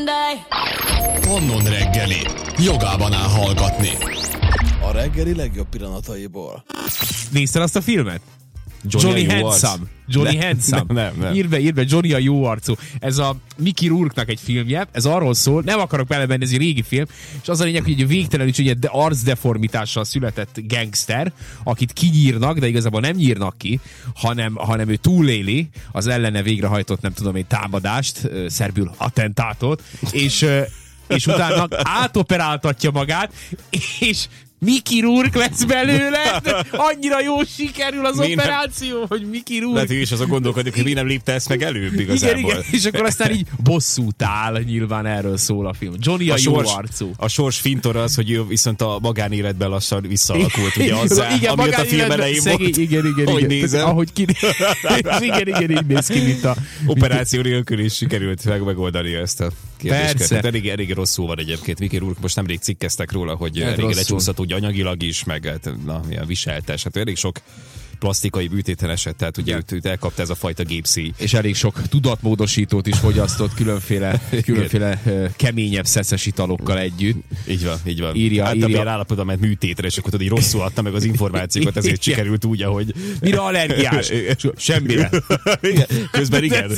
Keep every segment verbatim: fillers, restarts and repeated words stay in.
Monday. Pannon reggeli. Jogában áll hallgatni. A reggeli legjobb pillanataiból. Nézted azt a filmet? Johnny, Johnny Handsome. Johnny nem, Handsome. Nem, nem, nem. Ír be, ír be, Johnny a jó arcú. Ez a Mickey Rourke-nak egy filmje, ez arról szól, nem akarok belemenni, ez egy régi film, és az a lényeg, hogy egy végtelenül is egy arcdeformitással született gangster, akit kinyírnak, de igazából nem nyírnak ki, hanem, hanem ő túléli az ellene végrehajtott, nem tudom, egy támadást, szerbül attentátot, és, és utána átoperáltatja magát, és Mickey Rourke lesz belőle, de annyira jól sikerül az Miért operáció, hogy Mickey Rourke. Lehet, hogy is azon gondolkodik, hogy mi nem lépte ezt meg előbb igazából. Igen, igen, és akkor aztán így bosszút áll, nyilván erről szól a film. Johnny a, a jó sors, arcú. A sors fintora az, hogy ő viszont a magánéletben lassan visszaalakult, ugye azzá, igen, amiatt a film elején szegény, volt. Igen, igen, ahogy igen. nézem. Ahogy ki... igen, igen, így néz ki, mint a... Operáció nélkül is sikerült meg megoldani ezt a kérdéskört. Persze. Elég, elég rosszul van egyébként. Mickey Rourke, most nemrég cikkeztek róla, hogy hát elég lecsúszott úgy anyagilag is, meg na, ilyen viseltes. Hát elég sok plastikai bűtéten esett, tehát ugye őt, őt elkapta ez a fajta gépszíj. És elég sok tudatmódosítót is fogyasztott különféle, különféle uh, keményebb szeszes italokkal együtt. Így van, így van. Írja, hát írja. a állapotban ment műtétre, és akkor tudod, így rosszul adta meg az információkat, ezért sikerült úgy, ahogy... Mire allergiás? Semmire. Közben igen.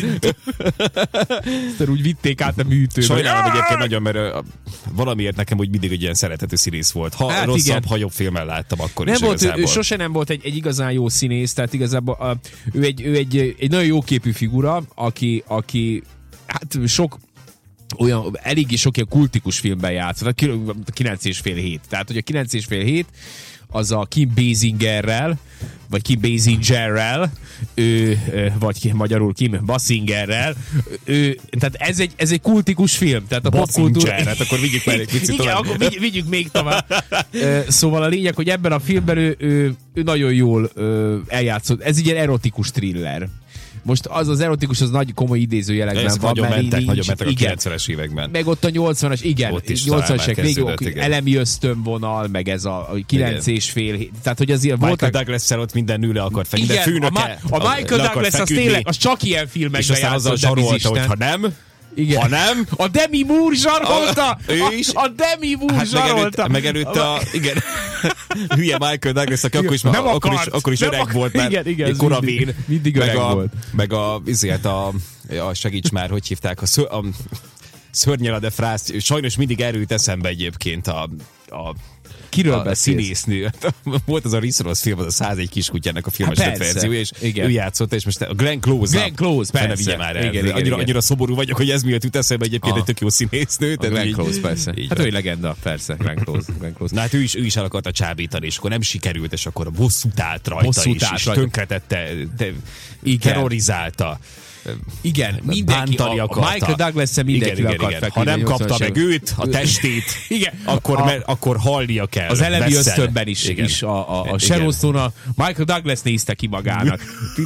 Aztán úgy vitték át a műtőbe. Sajnálom egyébként nagyon, mert valamiért nekem úgy mindig egy ilyen szerethető színész volt. Ha hát rosszabb, igen. Ha jobb filmmel láttam, akkor nem is volt, igazából. ő, sose nem volt egy, egy igazán jó színész, tehát igazából a, ő, egy, ő egy, egy nagyon jó képű figura, aki, aki hát sok olyan, eléggé sok ilyen kultikus filmben játszott, a kilenc és fél hét. Tehát, hogy a kilenc és fél hét az a Kim Basingerrel, vagy Kim Basingerrel, ő, vagy magyarul Kim Basingerrel, ő, tehát ez egy, ez egy kultikus film, tehát a popkultúra... Hát akkor vigyük már egy picit igen, tovább. akkor vigy, vigyük még tovább. Szóval a lényeg, hogy ebben a filmben ő, ő, ő nagyon jól eljátszott. Ez egy ilyen erotikus thriller. Most az az erotikus, az nagy komoly idézőjelekben van. Nagyon mentek, nincs, nagyon mentek a igen. kilencvenes években. Meg ott a nyolcvanas, igen, nyolcvanas végig elemi ösztönvonal, meg ez a kilenc és fél hét. Tehát, hogy azért Michael voltak... Douglas-szel ott minden nőle akart feküdni, Igen, főnöke, a, Ma- a Michael Douglas az tényleg, az csak ilyen filmekben és aztán azzal játszott, zsarolta, hogy ha nem, igen. Ha nem... A Demi Moore zsarolta! A, ő is? A, a Demi Moore hát zsarolta! Megelőtte a... Igen. Hülye Michael Douglas, aki akkor is, nem akkor is, akkor is öreg akart. Volt, mert igen, igen, koravén. Mindig, mindig öreg meg a, volt. Meg a, izért a, a segíts már, hogy hívták, a, ször, a Szörnyel a de Frász, sajnos mindig erőt eszembe egyébként a, a Kiről a beszélsz? Színésznő. Volt az a Rick Ross film, az a százegy kiskutyának a filmes hát verzió, és igen. ő játszott, és most a Glenn Close. Glenn Close, persze. Vigye már el. Igen, igen, annyira, igen. annyira szomorú vagyok, hogy ez miatt jut eszembe egyébként egy tök jó színésznő. A Glenn Close, persze. Így hát van. ő legenda, persze, Glenn Close. Glenn Close. Na hát ő is, ő is el akarta csábítani, és akkor nem sikerült, és akkor a bosszút állt rajta, Bosszút és, állt és rajta. tönkretette, te, terrorizálta. Igen, mindenki, a, a Michael Douglas-e mindenki igen, akart igen. feküdni. Ha nem kapta meg őt, a testét, igen, akkor, a, me, akkor halnia kell. Az elemi Vesszel. ösztönben is, is a, a, a Sharon Stone a Michael Douglas nézte ki magának.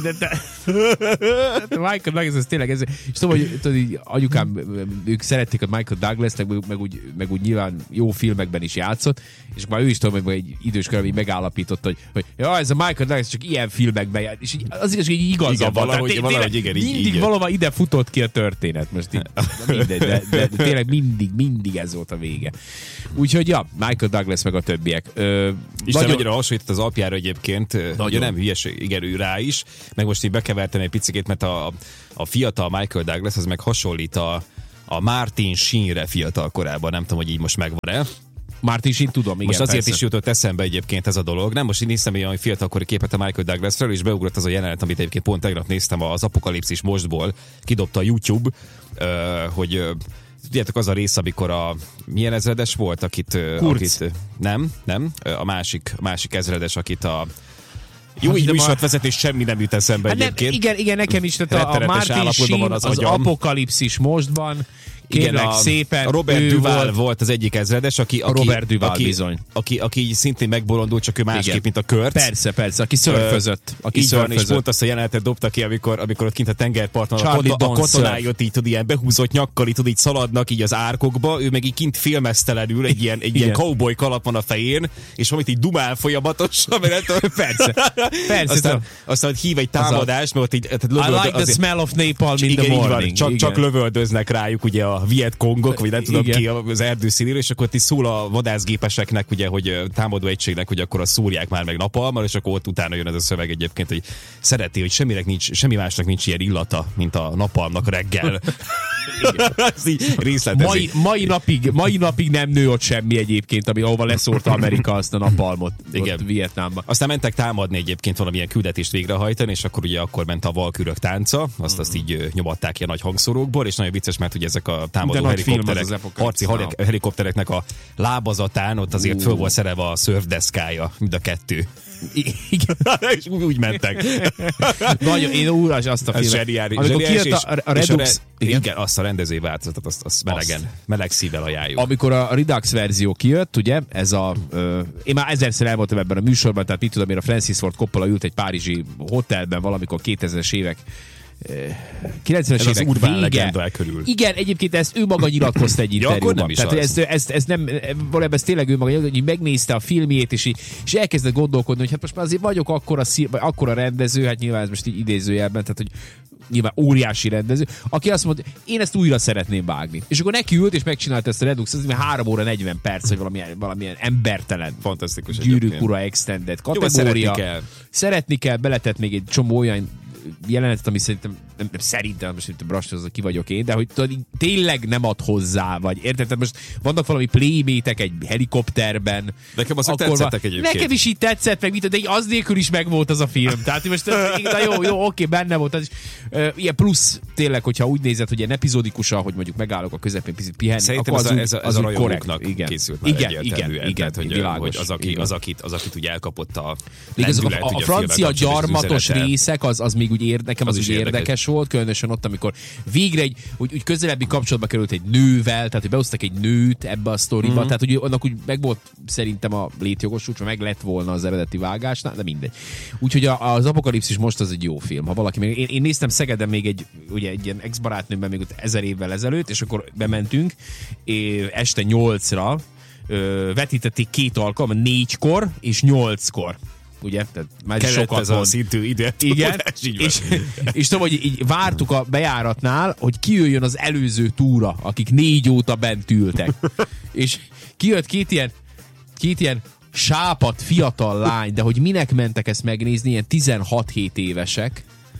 Michael Douglas, ez tényleg ez. És tudom, hogy tudod, így, anyukám, ők szerették a Michael Douglas-t, meg, meg, úgy, meg úgy nyilván jó filmekben is játszott, és már ő is tudom, hogy egy idős körül megállapította, hogy, hogy ja, ez a Michael Douglas csak ilyen filmekben játszott. És így, azért is, hogy így igaza igen, van. valahogy, Tehát, valahogy, tényleg, igen, így, mindig így, valahol ide futott ki a történet. Most így, mindegy, de, de, de tényleg mindig, mindig ez volt a vége. Úgyhogy ja, Michael Douglas meg a többiek. Ö, Isten nagyon... nagyra hasonlított az apjára egyébként, ugye nem hülyeség, igen, ő rá is, meg most így bekevertem egy picikét, mert a, a fiatal Michael Douglas az meg hasonlít a, a Martin Sheenre fiatal korában, nem tudom, hogy így most megvan-e. Martin Sheen tudom, igen. Most azért persze. is jutott eszembe egyébként ez a dolog. Nem, most én néztem egy olyan fiatalkori képet a Michael Douglasről, és beugrott az a jelenet, amit egyébként pont tegnap néztem az Apokalipszis mostból, kidobta a YouTube, hogy tudjátok, az a rész, amikor a milyen ezredes volt, akit, akit nem, nem, a másik, a másik ezredes, akit a jó, így műsorvezetés semmi nem jut eszembe hát egyébként. Nem, igen, igen, nekem is, tehát a, a Martin Sheen az, az Apokalipszis mostban, kérlek szépen. A Robert Duval volt, volt az egyik ezredes, aki, a Robert Duval aki, bizony. Aki, aki, aki szintén megbolondult, csak ő másképp, igen. mint a Kurt. Persze, persze, aki szörfözött. Aki így szörfözött. van, és pont azt a jelenetet dobta ki, amikor, amikor ott kint a tengerparton a, a katonájot így tud ilyen behúzott nyakkal, így tud így szaladnak így az árkokba, ő meg így kint filmesztelenül, egy ilyen, egy ilyen cowboy kalap van a fején, és valamit így dumál folyamatosan. Persze. Persze. Aztán, aztán hív egy támadást, mert ott így... I like the smell of napalm in the morning. Csak, csak lövöldöznek rájuk ugye a a Vietkongok, vagy nem tudom Igen. ki az erdő színéről, és akkor ott is szól a vadászgépeseknek, ugye, hogy támadó egységnek, hogy akkor a szúrják már meg napalmal, és akkor ott utána jön ez a szöveg egyébként, hogy szereti, hogy semminek nincs, semmi másnak nincs ilyen illata, mint a napalmnak reggel. Ez így részletezik. Mai, mai, napig, mai napig nem nő ott semmi egyébként, ami, ahova leszórta Amerika azt a napalmot. Igen. Ott Vietnámban. Aztán mentek támadni egyébként valamilyen küldetést végrehajtani, és akkor ugye akkor ment a valkürök tánca, azt, azt így ö, nyomatták ilyen nagy hangszórókból, és nagyon vicces, mert ugye ezek a De támadó nagy film az helikopterek, az Apocalypse harci Now. heli- helikoptereknek a lábazatán ott azért föl volt szerelve a szörfdeszkája, mind a kettő. Igen. És úgy, úgy mentek. Nagyon, én úrás azt a Ez filmet. zseniális. Amikor zseniális, kijött a, a és Redux... re, igen, azt a rendezői változatot, azt, azt melegen, Azt. meleg szívvel ajánljuk. Amikor a Redux verzió kijött, ugye, ez a... Ö, én már ezerszer elmondtam ebben a műsorban, tehát mit tudom én, a Francis Ford Coppola ült egy párizsi hotelben valamikor kétezres évek kilencvenes Ez az évek Urbán vége. legenda körül. Igen, egyébként ezt ő maga nyilatkozta egy Ja, akkor nem interjúban. is Tehát az. ez, ez, ez nem, valójában ez tényleg ő maga, hogy megnézte a filmjét, és, így, és elkezdett gondolkodni, hogy hát most már azért vagyok akkora, szí- vagy akkora rendező, hát nyilván ez most így idézőjelben, tehát hogy nyilván óriási rendező, aki azt mondta, én ezt újra szeretném vágni. És akkor neki ült, és megcsinálta ezt a Redux, ez három óra negyven perc, vagy valamilyen, valamilyen embertelen, Fantasztikus Gyűrűk egyébként. ura extended Jó, kategória. szeretni kell. Szeretni kell, beletett még egy csomó olyan jelenetet, ami szerintem, nem, nem szerintem, most itt brastozza, ki vagyok én, de hogy tudod, így tényleg nem ad hozzá, vagy érted? Tehát most vannak valami playmétek egy helikopterben. Nekem azok akkor tetszettek van- egyébként. Nekem is így tetszett, meg mit, tudom, de az nélkül is megvolt az a film. Tehát hogy most na jó, jó, oké, benne volt. Az is, uh, ilyen plusz tényleg, hogyha úgy nézed, hogy ilyen epizódikusan, hogy mondjuk megállok a közepén picit pihenni, Szerintem akkor ez az a, úgy- ez a, az ez a úgy rajongóknak korrekt. Igen. készült már Igen, egyértelműen. igen, igen, Tehát, hogy, világos, hogy az, aki, igen. az, akit, az, akit úgy elkapott a Még az, lendület, a, a, ugye a francia filmmel kapcsolatban az gyarmatos üzenete. részek, az, az még úgy ér, nekem az, Az az is úgy érdekes. érdekes volt, különösen ott, amikor végre egy úgy, úgy közelebbi kapcsolatba került egy nővel, tehát hogy behoztak egy nőt ebbe a sztoriba, Mhm. mm-hmm. tehát hogy annak úgy meg volt szerintem a létjogosult, meg lett volna az eredeti vágásnál, de mindegy. Úgyhogy a, az Apokalipszis most az egy jó film. Ha valaki még, én, én néztem Szegeden még egy, ugye egy ilyen ex-barátnőmben még ott ezer évvel ezelőtt, és akkor bementünk, és este nyolcra ö, vetítették két alkalom, négykor és nyolckor. Ugye? Tehát már Kellett sokat ez a mond. szintű ide. Igen, és, és tudom, hogy így vártuk a bejáratnál, hogy kijöjjön az előző túra, akik négy óta bent ültek. És kijött két ilyen, két ilyen sápat fiatal lány, de hogy minek mentek ezt megnézni, ilyen tizenhat-hét évesek,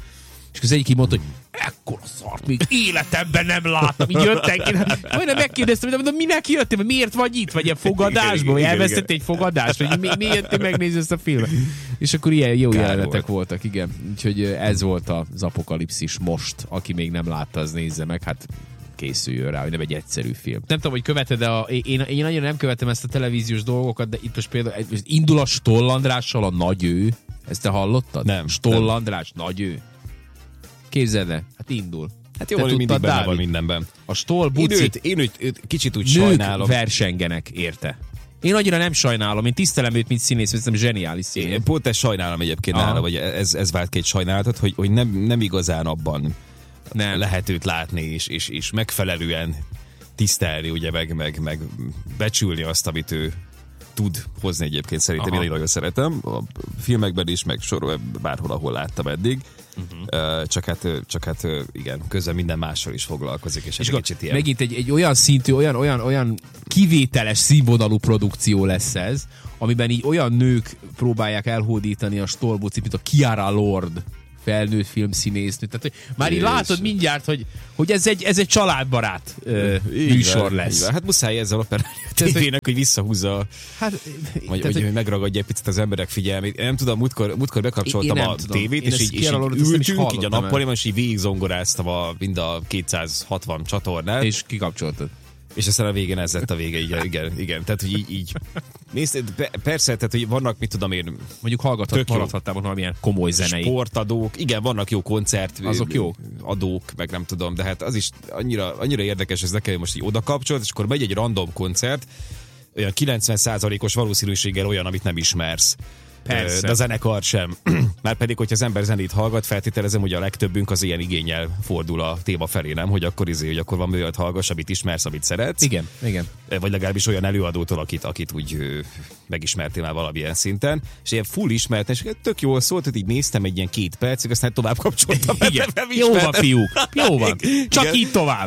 és az egyik így mondta, hogy ekkora szart még életemben nem láttam. Így jöttek, én majdnem megkérdeztem, hogy de minek jöttél, miért vagy itt, vagy ilyen fogadásban, vagy Igen, igen, elvesztett egy fogadást, vagy mi, mi jöttél megnézni ezt a filmet. És akkor ilyen jó Kár jelenetek volt. voltak, igen. Úgyhogy ez volt az Apokalipszis most. Aki még nem látta, az nézze meg, hát készüljön rá, hogy nem egy egyszerű film. Nem tudom, hogy követed, de a, én, én annyira nem követem ezt a televíziós dolgokat, de itt most például indul a Stoll Andrással a Nagy ő. Ezt te hallottad? Nem, Stoll nem. András, Nagy ő. Képzeld el, hát indul. Hát jó, Te hogy mindig tudtad, benne van Dávid? mindenben. A Stoll Én buci őt, én őt, őt kicsit úgy nők sajnálom. versengenek érte. Én annyira nem sajnálom, én tisztelem őt, mint színész, hiszem zseniális színész. Én pont ezt sajnálom egyébként Aha. nála, vagy ez, ez vált ki egy sajnálatot, hogy, hogy nem, nem igazán abban Nem. lehet őt látni, és, és, és megfelelően tisztelni, ugye, meg, meg, meg becsülni azt, amit ő tud hozni egyébként. Szerintem Aha. én nagyon szeretem. A filmekben is, meg sorol, bárhol, ahol láttam eddig. Uh-huh. Csak hát, csak hát igen, közben minden mással is foglalkozik, és, És és egy akkor kicsit ilyen... megint egy, egy olyan szintű, olyan, olyan, olyan kivételes színvonalú produkció lesz ez, amiben így olyan nők próbálják elhódítani a Stoll bucit, mint a Kiara Lord felnőtt filmszínésznő. Tehát, hogy már így És- látod mindjárt, hogy, hogy ez, egy, ez egy családbarát ö, Így műsor van, így lesz. van. Hát muszáj ezzel operálni a Tehát, tévének, hogy visszahúzza, a- Hát, vagy, tehát, vagy hogy- hogy megragadja egy picit az emberek figyelmét. Én nem tudom, múltkor, múltkor bekapcsoltam Én nem a tudom. tévét, Én és ezt így, és Kiara így Lordot azt nem is ültünk így a hallottam el. nappaliban, és így végig zongoráztam a, mind a kétszázhatvan csatornát, és, és kikapcsoltad. és aztán a végén ez lett a vége, igen, igen, igen. Tehát, hogy így, így nézd, pe- persze, tehát, hogy vannak, mit tudom én, Mondjuk hallgathat, Tök jó. maradhattál volna valamilyen komoly zenei. sportadók, igen, vannak jó koncert Azok jók. adók, meg nem tudom, de hát az is annyira, annyira érdekes, ez nekem most így oda kapcsolt, és akkor megy egy random koncert, olyan kilencven százalékos valószínűséggel olyan, amit nem ismersz. Persze. De a zenekar sem. Márpedig, hogyha az ember zenét hallgat, feltételezem, hogy a legtöbbünk az ilyen igénnyel fordul a téma felé, nem? Hogy akkor izé, hogy akkor van olyat hallgass, amit ismersz, amit szeretsz. Igen, igen. Vagy legalábbis olyan előadótól, akit, akit úgy ö, megismertél már valamilyen szinten. És ilyen full ismert, és tök jól szólt, hogy így néztem egy ilyen két percig, aztán tovább kapcsoltam. Igen. mert nem Jó van, ismertem. fiúk. Jó van. Csak Igen. így tovább.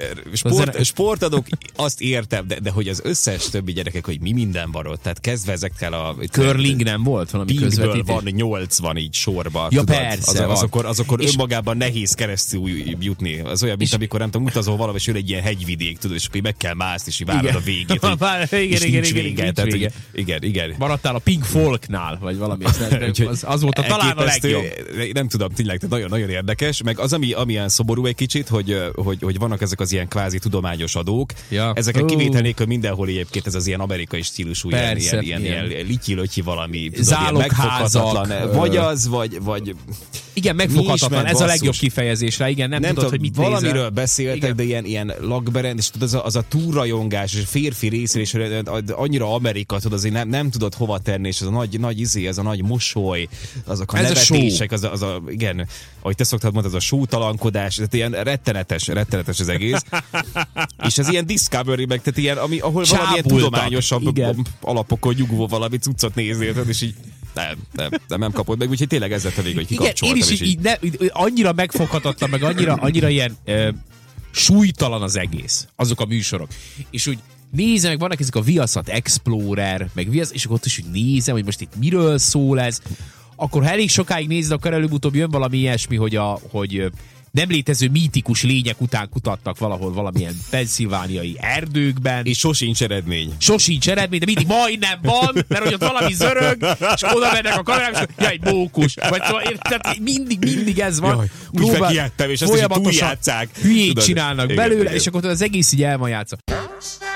sport, sportadók, azt értem, de, de hogy az összes többi gyerekek, hogy mi minden van ott, tehát kezdve ezekkel a... Curling nem volt valami közvetítés? van nyolcvan így sorba. Ja, tudod? persze, Az, van. azokor, azokor És- önmagában nehéz keresztül jutni. Az olyan, mint És- amikor nem tudom, utazol valahol, és jön egy ilyen hegyvidék, tudod, és akkor így meg kell mászni, és így várod Igen. a végét. Hogy, Vár- igen, és igen, nincs igen, vége. nincs Tehát, hogy- vége. igen, igen. Maradtál a Pink Folknál, vagy valami. Úgyhogy az, az volt a, talán a elképesztő, legjobb. Nem tudom, tényleg, tehát nagyon-nagyon érdekes. Meg az, ami, ami ilyen szomorú egy kicsit, hogy, hogy, hogy vannak ezek az ilyen kvázi tudományos adók. Ja. Ezeket Ó. kivétel nélkül mindenhol egyébként ez az ilyen amerikai stílusú, ilyen, Persze, ilyen, ilyen, ilyen. ilyen lityi-lötyi valami, tudod, ilyen Zálogházak, megfoghatatlan. ö- Vagy az, vagy, vagy Igen, Mi megfoghatatlan. is, Ez meg a legjobb basszus. kifejezés rá. Igen, nem, nem tudod, hogy mit valamiről nézel. beszéltek, Igen. de ilyen, ilyen lakberend, és tudod, az a, az a túrajongás, és a férfi részéről, és annyira Amerika, tudod, azért nem, nem tudod hova tenni, és az a nagy, nagy izé, az a nagy mosoly, azok a Ez a nevetések, az a, az a, igen, ahogy te szoktad mondani, az a sótalankodás, tehát ilyen rettenetes, rettenetes az egész. És ez ilyen Discovery, meg tehát ilyen, ami, ahol valamilyen Csábultak, tudományosabb igen. alapokon nyugvó valami cuccot néznél, tudod, és így nem, nem, nem, nem kapod meg, úgyhogy tényleg ez lett a vég, hogy Igen, én kikapcsoltam. is így, így, ne, így annyira megfoghatatlan, meg annyira, annyira ilyen ö, súlytalan az egész, azok a műsorok. És úgy nézem, meg vannak ezek a Viaszat Explorer, meg Viaszat, és akkor ott is úgy nézem, hogy most itt miről szól ez. Akkor ha elég sokáig nézed, akkor előbb-utóbb jön valami ilyesmi, hogy, a, hogy ö, nem létező mítikus lények után kutattak valahol valamilyen penszilvániai erdőkben. És sosincs eredmény. Sosincs eredmény, de mindig majdnem van, mert hogy ott valami zörög, és oda mennek a kamerák, és ja, egy mókus. Vagy szóval, tehát mindig, mindig ez van. Jaj, úgy Próbál- megijedtem, és azt is folyamatosan túljátszák. hülyét Tudod, csinálnak igen, belőle, igen. és akkor az egész így el van játszva.